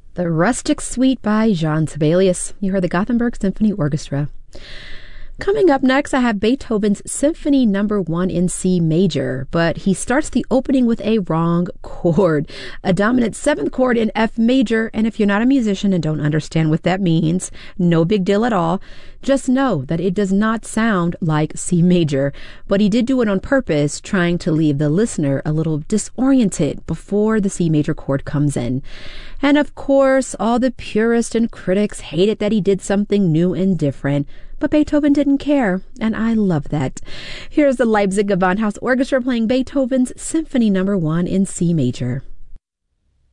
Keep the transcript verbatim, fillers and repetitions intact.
The Rustic Suite by Jean Sibelius. You heard the Gothenburg Symphony Orchestra. Coming up next, I have Beethoven's Symphony Number One in C major, but he starts the opening with a wrong chord, a dominant seventh chord in F major. And if you're not a musician and don't understand what that means, no big deal at all. Just know that it does not sound like C major, but he did do it on purpose, trying to leave the listener a little disoriented before the C major chord comes in. And of course, all the purists and critics hated that he did something new and different. But Beethoven didn't care, and I love that. Here's the Leipzig Gewandhaus Orchestra playing Beethoven's Symphony Number One in C major.